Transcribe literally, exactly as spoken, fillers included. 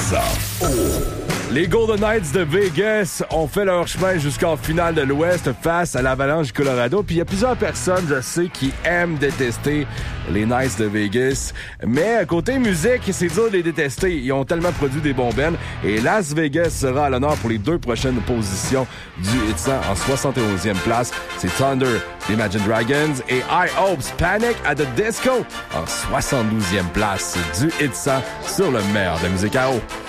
ça. Oh. Les Golden Knights de Vegas ont fait leur chemin jusqu'en finale de l'Ouest face à l'Avalanche du Colorado. Puis il y a plusieurs personnes, je sais, qui aiment détester les Knights de Vegas. Mais côté musique, c'est dur de les détester. Ils ont tellement produit des bons bands. Et Las Vegas sera à l'honneur pour les deux prochaines positions du Hit cent en soixante et onzième place. C'est Thunder d'Imagine Dragons et I Hope's Panic at the Disco en soixante-douzième place du Hit cent sur le meilleur de la musique à eau.